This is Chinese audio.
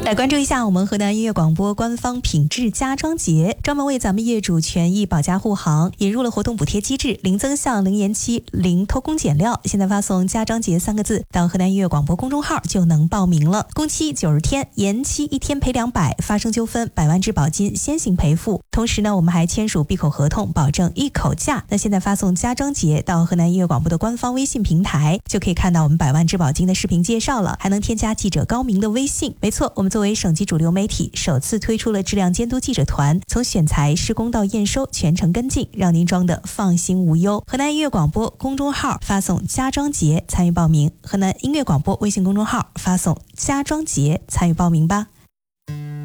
来关注一下我们河南音乐广播官方品质家装节，专门为咱们业主权益保驾护航引入了活动补贴机制，零增项、零延期、零偷工减料。现在发送家装节3个字到河南音乐广播公众号就能报名了。工期90天，延期1天赔200，发生纠纷100万质保金先行赔付。同时呢，我们还签署闭口合同，保证一口价。那现在发送家装节到河南音乐广播的官方微信平台，就可以看到我们100万质保金的视频介绍了，还能添加记者高明的微信。没错，我们作为省级主流媒体，首次推出了质量监督记者团，从选材、施工到验收全程跟进，让您装得放心无忧。河南音乐广播公众号发送家装节参与报名，河南音乐广播微信公众号发送家装节参与报名吧。